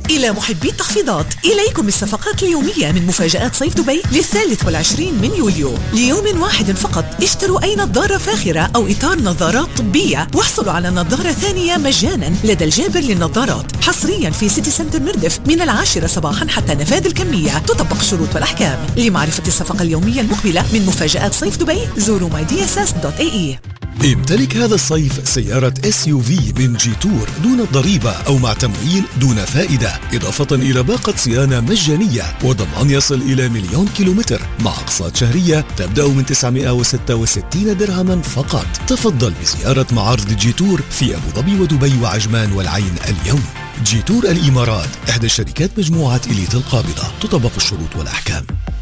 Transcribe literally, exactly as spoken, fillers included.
إلى محبي التخفيضات، إليكم الصفقات اليومية من مفاجآت صيف دبي للثالث والعشرين من يوليو. ليوم واحد فقط اشتروا أي نظارة فاخرة أو إطار نظارات طبية واحصلوا على نظارة ثانية مجانا لدى الجابر للنظارات، حصريا في سيتي سنتر مردف من العاشرة صباحا حتى نفاذ الكمية. تطبق الشروط والأحكام. لمعرفة الصفقة اليومية المقبلة من مفاجآت صيف دبي زوروا ماي دي اس اس دوت اي اي. امتلك هذا الصيف سيارة اس يو في من جيتور دون الضريبة أو مع تمويل دون فائدة، إضافة إلى باقة صيانة مجانية وضمان يصل إلى مليون كيلومتر مع أقساط شهرية تبدأ من تسعمائة وستة وستين درهما فقط. تفضل بزيارة معارض جيتور في أبو ظبي ودبي وعجمان والعين اليوم. جيتور الإمارات إحدى شركات مجموعة إليت القابضة. تطبق الشروط والأحكام.